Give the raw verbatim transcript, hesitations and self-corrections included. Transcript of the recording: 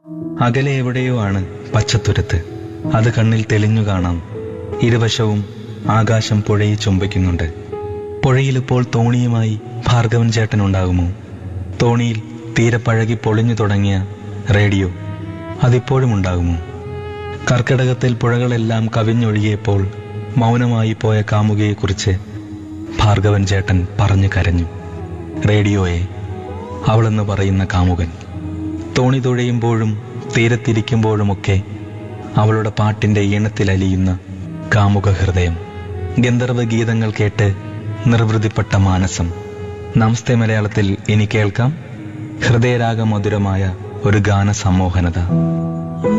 അകലെ എവിടെയോ ആണ് പച്ചത്തുരുത്ത്. അത് കണ്ണിൽ തെളിഞ്ഞു കാണാം. ഇരുവശവും ആകാശം പുഴയെ ചുംബിക്കുന്നുണ്ട്. പുഴയിലിപ്പോൾ തോണിയുമായി ഭാർഗവൻ ചേട്ടനുണ്ടാകുമോ? തോണിയിൽ തീരെ പഴകി പൊളിഞ്ഞു തുടങ്ങിയ റേഡിയോ അതിപ്പോഴും ഉണ്ടാകുമോ? കർക്കിടകത്തിൽ പുഴകളെല്ലാം കവിഞ്ഞൊഴുകിയപ്പോൾ മൗനമായി പോയ കാമുകയെക്കുറിച്ച് ഭാർഗവൻ ചേട്ടൻ പറഞ്ഞു കരഞ്ഞു. റേഡിയോയെ, അവളെന്ന് പറയുന്ന കാമുകൻ. തോണി തുഴയുമ്പോഴും തീരത്തിരിക്കുമ്പോഴുമൊക്കെ അവളുടെ പാട്ടിന്റെ ഈണത്തിലലിയുന്ന കാമുക ഹൃദയം. ഗന്ധർവ ഗീതങ്ങൾ കേട്ട് നിർവൃതിപ്പെട്ട മാനസം. നമസ്തേ മലയാളത്തിൽ ഇനി കേൾക്കാം ഹൃദയരാഗ മധുരമായ ഒരു ഗാന സമ്മോഹനത.